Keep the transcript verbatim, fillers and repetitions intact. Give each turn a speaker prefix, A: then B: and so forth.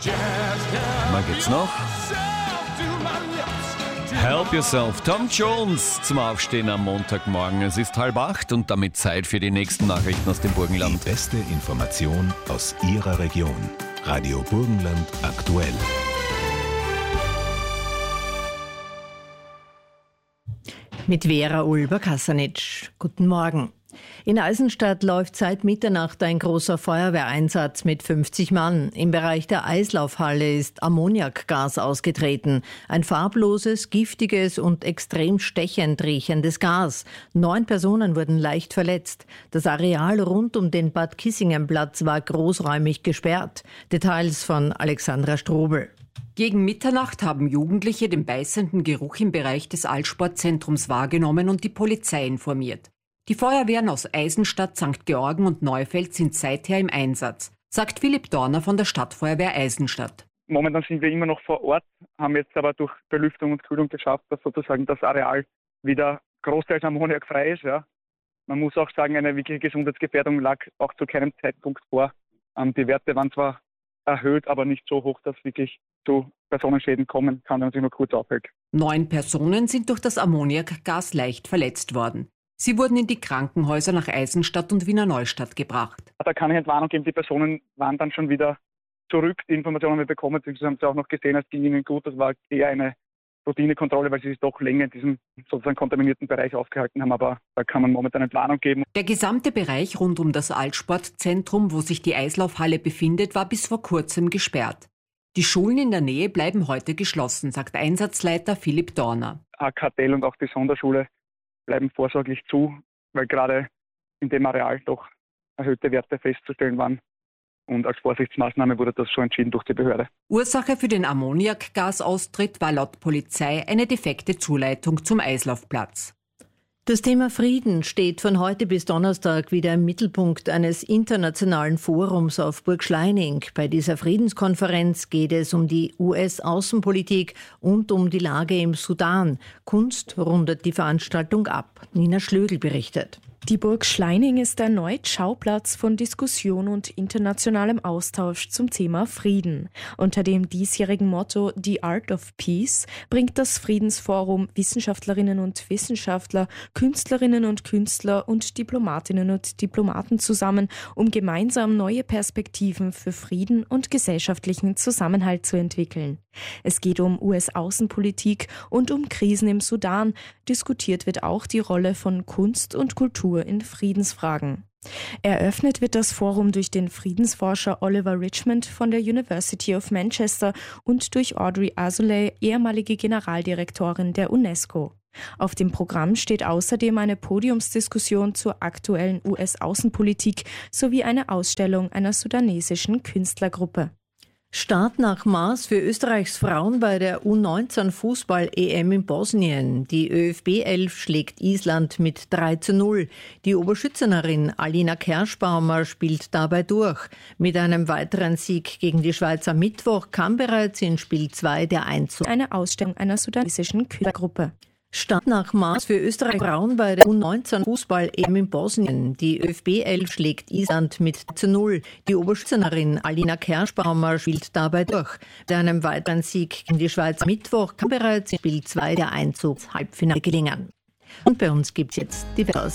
A: Mal geht's noch. Help Yourself, Tom Jones zum Aufstehen am Montagmorgen. Es ist halb acht und damit Zeit für die nächsten Nachrichten aus dem Burgenland.
B: Die beste Information aus Ihrer Region. Radio Burgenland aktuell.
C: Mit Vera Ulber-Kasanitsch. Guten Morgen. In Eisenstadt läuft seit Mitternacht ein großer Feuerwehreinsatz mit fünfzig Mann. Im Bereich der Eislaufhalle ist Ammoniakgas ausgetreten. Ein farbloses, giftiges und extrem stechend riechendes Gas. Neun Personen wurden leicht verletzt. Das Areal rund um den Bad Kissingenplatz war großräumig gesperrt. Details von Alexandra Strobel.
D: Gegen Mitternacht haben Jugendliche den beißenden Geruch im Bereich des Altsportzentrums wahrgenommen und die Polizei informiert. Die Feuerwehren aus Eisenstadt, Sankt Georgen und Neufeld sind seither im Einsatz, sagt Philipp Dorner von der Stadtfeuerwehr Eisenstadt.
E: Momentan sind wir immer noch vor Ort, haben jetzt aber durch Belüftung und Kühlung geschafft, dass sozusagen das Areal wieder großteils ammoniakfrei ist. Ja. Man muss auch sagen, eine wirkliche Gesundheitsgefährdung lag auch zu keinem Zeitpunkt vor. Ähm, die Werte waren zwar erhöht, aber nicht so hoch, dass wirklich zu Personenschäden kommen kann, wenn man sich nur kurz aufhält.
D: Neun Personen sind durch das Ammoniakgas leicht verletzt worden. Sie wurden in die Krankenhäuser nach Eisenstadt und Wiener Neustadt gebracht.
E: Da kann ich Entwarnung geben, die Personen waren dann schon wieder zurück. Die Informationen haben wir bekommen, sie haben es auch noch gesehen, es ging ihnen gut. Das war eher eine Routinekontrolle, weil sie sich doch länger in diesem sozusagen kontaminierten Bereich aufgehalten haben. Aber da kann man momentan Entwarnung geben.
D: Der gesamte Bereich rund um das Altsportzentrum, wo sich die Eislaufhalle befindet, war bis vor kurzem gesperrt. Die Schulen in der Nähe bleiben heute geschlossen, sagt Einsatzleiter Philipp Dorner.
E: A K T L und auch die Sonderschule bleiben vorsorglich zu, weil gerade in dem Areal doch erhöhte Werte festzustellen waren. Und als Vorsichtsmaßnahme wurde das schon entschieden durch die Behörde.
D: Ursache für den Ammoniakgasaustritt war laut Polizei eine defekte Zuleitung zum Eislaufplatz.
C: Das Thema Frieden steht von heute bis Donnerstag wieder im Mittelpunkt eines internationalen Forums auf Burg Schleining. Bei dieser Friedenskonferenz geht es um die U S-Außenpolitik und um die Lage im Sudan. Kunst rundet die Veranstaltung ab. Nina Schlögl berichtet.
F: Die Burg Schleining ist erneut Schauplatz von Diskussion und internationalem Austausch zum Thema Frieden. Unter dem diesjährigen Motto The Art of Peace bringt das Friedensforum Wissenschaftlerinnen und Wissenschaftler, Künstlerinnen und Künstler und Diplomatinnen und Diplomaten zusammen, um gemeinsam neue Perspektiven für Frieden und gesellschaftlichen Zusammenhalt zu entwickeln. Es geht um U S-Außenpolitik und um Krisen im Sudan. Diskutiert wird auch die Rolle von Kunst und Kultur in Friedensfragen. Eröffnet wird das Forum durch den Friedensforscher Oliver Richmond von der University of Manchester und durch Audrey Azoulay, ehemalige Generaldirektorin der UNESCO. Auf dem Programm steht außerdem eine Podiumsdiskussion zur aktuellen U S-Außenpolitik sowie eine Ausstellung einer sudanesischen Künstlergruppe.
C: Start nach Maß für Österreichs Frauen bei der U neunzehn Fußball-E M in Bosnien. Die ÖFB elf schlägt Island mit drei zu null. Die Oberschützerin Alina Kerschbaumer spielt dabei durch. Mit einem weiteren Sieg gegen die Schweiz am Mittwoch kam bereits in Spiel zwei der Einzug.
F: Eine Ausstellung einer sudanesischen Künstlergruppe.
C: Start nach Maß für Österreich Frauen bei der U neunzehn Fußball-E M in Bosnien. Die ÖFB elf schlägt Island mit drei zu null. Die Oberschützerin Alina Kerschbaumer spielt dabei durch. Mit einem weiteren Sieg gegen die Schweiz am Mittwoch kann bereits in Spiel zwei der Einzug ins Halbfinale gelingen. Und bei uns gibt's jetzt die Wetter.